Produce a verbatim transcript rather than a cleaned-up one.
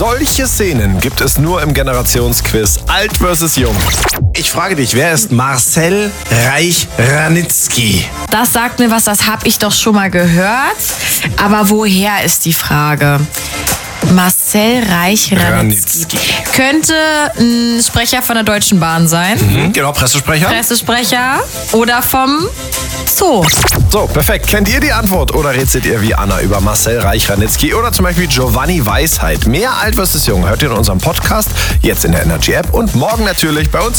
Solche Szenen gibt es nur im Generationsquiz Alt versus Jung. Ich frage dich, wer ist Marcel Reich-Ranitzky? Das sagt mir was, das habe ich doch schon mal gehört. Aber woher ist die Frage? Marcel Reich-Ranitzky. Könnte ein Sprecher von der Deutschen Bahn sein. Mhm, genau, Pressesprecher. Pressesprecher oder vom Zoo. So, perfekt. Kennt ihr die Antwort oder rätselt ihr wie Anna über Marcel Reich-Ranitzky oder zum Beispiel Giovanni Weisheit? Mehr Alt versus Jung hört ihr in unserem Podcast, jetzt in der Energy App und morgen natürlich bei uns im